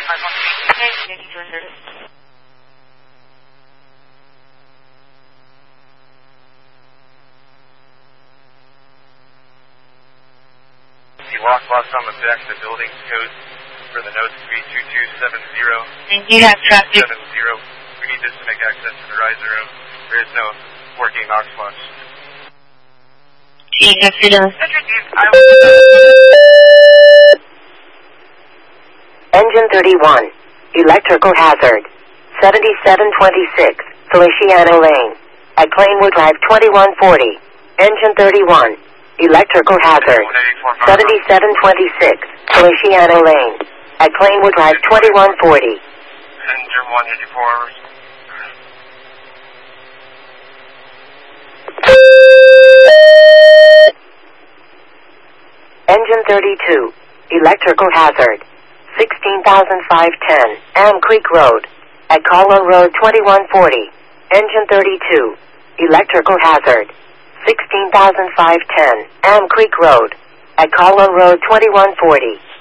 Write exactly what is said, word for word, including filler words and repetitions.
The lock box on the back of the building code for the notes to be two two seven zero. And you have traffic. seven zero. We need this to make access to the riser room. There is no working Knox box. ठीक है फिर Engine thirty-one, electrical hazard, seventy-seven twenty-six, Feliciano Lane, at Plainwood Drive twenty-one forty. Engine thirty-one, electrical hazard, seventy-seven twenty-six, Feliciano Lane, at Plainwood Drive twenty-one forty. Engine one eighty-four. Engine thirty-two, electrical hazard, sixteen thousand five hundred ten, Elm Creek Road, at Caldwell Road twenty-one forty. Engine thirty-two, electrical hazard, sixteen thousand five hundred ten, Elm Creek Road, at Caldwell Road twenty-one forty.